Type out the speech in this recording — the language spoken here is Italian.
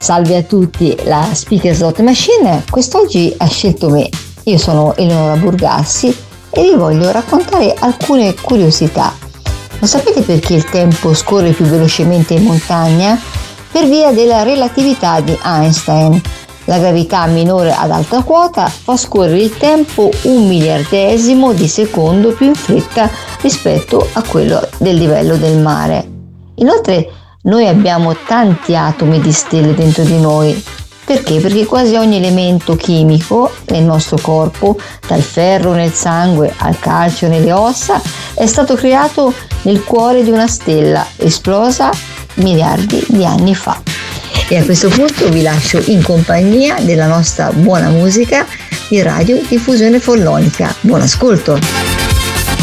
Salve a tutti, la Speaker Slot Machine quest'oggi ha scelto me. Io sono Eleonora Burgassi e vi voglio raccontare alcune curiosità. Lo sapete perché il tempo scorre più velocemente in montagna? Per via della relatività di Einstein. La gravità minore ad alta quota fa scorrere il tempo 1/1000 di secondo più in fretta rispetto a quello del livello del mare. Inoltre noi abbiamo tanti atomi di stelle dentro di noi. Perché? Perché quasi ogni elemento chimico nel nostro corpo, dal ferro nel sangue al calcio nelle ossa, è stato creato nel cuore di una stella esplosa miliardi di anni fa. E a questo punto vi lascio in compagnia della nostra buona musica di Radio Diffusione Follonica. Buon ascolto!